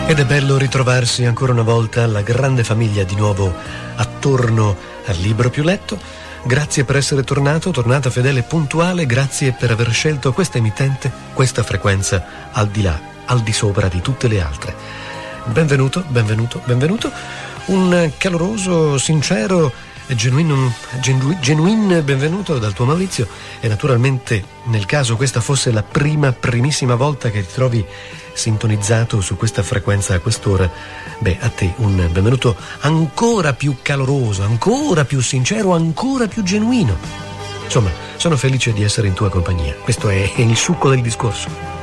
Ed è bello ritrovarsi ancora una volta la grande famiglia di nuovo attorno al libro più letto. Grazie per essere tornata fedele e puntuale, grazie per aver scelto questa emittente, questa frequenza al di là, al di sopra di tutte le altre. Benvenuto. Un caloroso, sincero e genuino benvenuto dal tuo Maurizio, e naturalmente nel caso questa fosse la primissima volta che ti trovi sintonizzato su questa frequenza a quest'ora, a te un benvenuto ancora più caloroso, ancora più sincero, ancora più genuino. Insomma, sono felice di essere in tua compagnia. Questo è il succo del discorso.